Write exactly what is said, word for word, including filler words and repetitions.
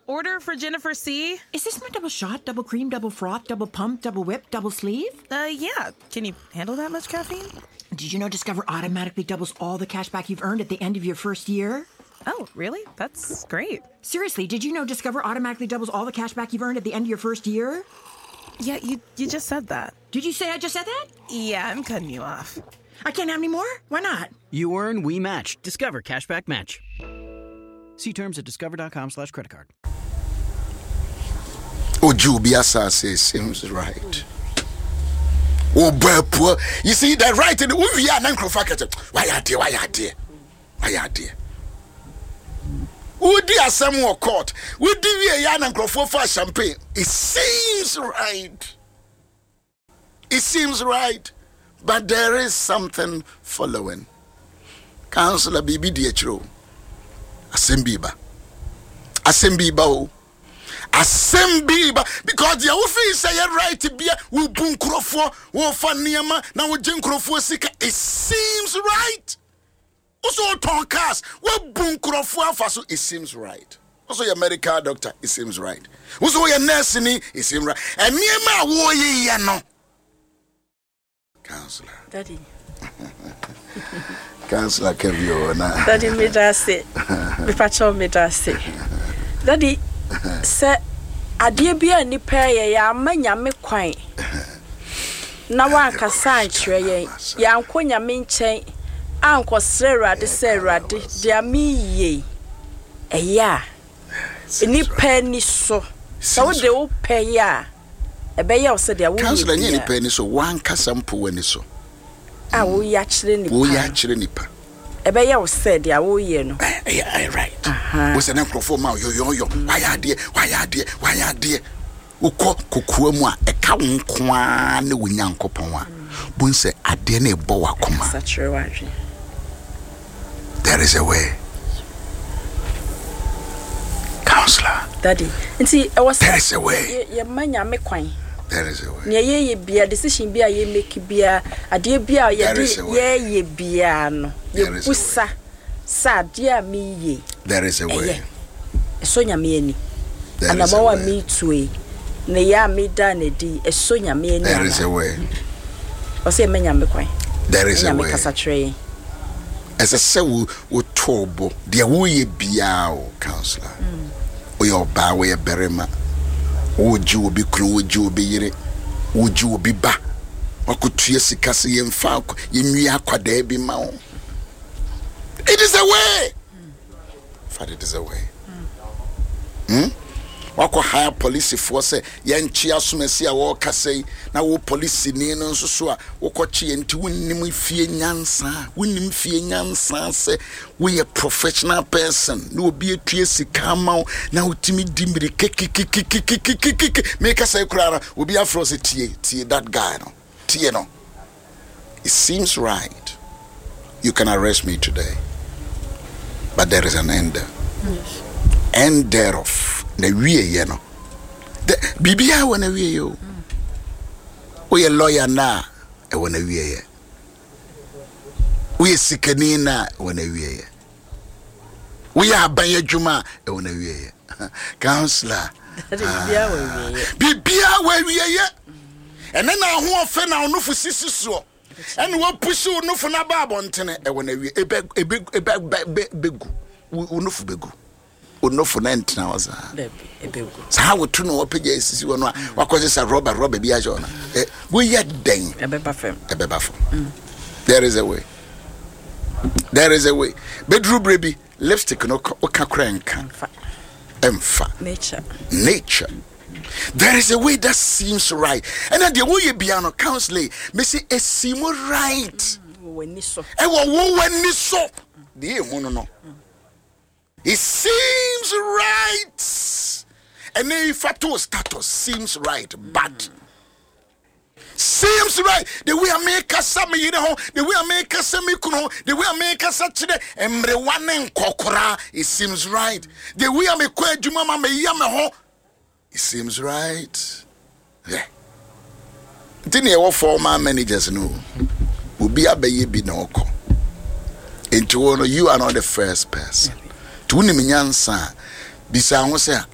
order for Jennifer C. Is this my double shot, double cream, double froth, double pump, double whip, double sleeve? Uh, yeah. Can you handle that much caffeine? Did you know Discover automatically doubles all the cash back you've earned at the end of your first year? Oh, really? That's great. Seriously, did you know Discover automatically doubles all the cash back you've earned at the end of your first year? Yeah, you, you just said that. Did you say I just said that? Yeah, I'm cutting you off. I can't have any more? Why not? You earn, we match. Discover Cashback Match. See terms at discover.com slash credit card. Oh, Jubiasa says seems right. Oh, boy, poor. You see that right in the movie, yeah, why are they? Why are they? Why are they? Would there some more court? Would there be a young for champagne? It seems right. It seems right. But there is something following. Councillor B B D H O. Asembiba. Asembiba. Asembiba. Because the office say right to be a bunkrofo, wofaniama, now jinkrofo sika. It seems right. Also, Tonkas, what bunkrofo faso, it seems right. Also, your medical doctor, it seems right. Also, your nursing, it seems right. And Niema wo ye no. Counselor. Daddy. Counselor Kevio na. Daddy me dase. Me pacho me dase. Daddy se adie bia nipa ye ya amanya me kwan. Na wa kasa ankyere ye. Ya ankonya me nchen. Anko serade serade dia me ye. Eya. Nipa ni so. So de wo pe ya. Ebeya ose dia wo. Counselor ni nipa ni so wan kasa mpo wani so. Ah, wo ya kire nipa. Wo ya kire nipa. Ebeya ose dia wo ye no. Eh, right. Wo se na krofo ma yo yo yo. Why ade? Why ade? Why ade? Ukọ kokua mu a eka nko a na wonyankopon a. Bun se ade na ebo wakoma. There is a way. Counselor. Daddy, nti e was there is a way. Ye manya me kwan. There is a way. Ne ye ye bia decision bia ye make bia ade bia ye de ye ye bia no. Ye busa sa dia mi ye. There is a way. So nya me ani. Anabawa mi tue. Ne ya mi da ne di e so nya me ani. There is a way. O se menya me kwan. There is a way. Nya me kasa tre. As a se wo tobo dia wo ye bia o counselor. O yo ba we berema. O ju obi kru o ju obi yire. O ju obi ba. Wakutua sika se ye mfa ye nwia akwada bi ma wo. It is a way. Father, it is a way. Hmm? Wako hire police force yanchi asumesi a wo kasei na wo police ni no nso so a wo koche enti wonnim fie nyansa wonnim fie nyansa se we a professional person no obi atue sika ma na utimi dimire kekekekekekekeke make say kura obi afro se tie tie that guy no tie no. It seems right. You can arrest me today, but there is an end. Yes. End thereof. Na wie ye no the bibia wona wie yo we lawyer na e wona wie ye we sikani na wona wie ye we aban adwuma e wona wie ye counselor bibia we wie bibia we wie ye ene na ho ofe na onufu sisi so ene wo push onufu na ba abontene e wona wie e be e be begu onufu begu Onofu na ntina waza ebegu sa ha wotu no opagya esisi wono a wakoze sa rubber rubber bi ajo na eh we ye den ebeba fam ebeba fam. There is a way. There is a way. Bedru brebi lipstick no okakra nka emfa nature nature. There is a way that seems right, and then the way you be no counselor me say e seem right woni so e wo wo wani so de e mu no no. It seems right. And then fato status seems right, but seems right. The way I make us some, you know, the way I make us some, the way I make us such a everyone in kokora, it seems right. The way I make Jumama me yamaho, it seems right. Yeah. Didn't you for my managers know? Will be a baby no ko. Into one, you are not the first person. Tuni minyansa bisa ngo se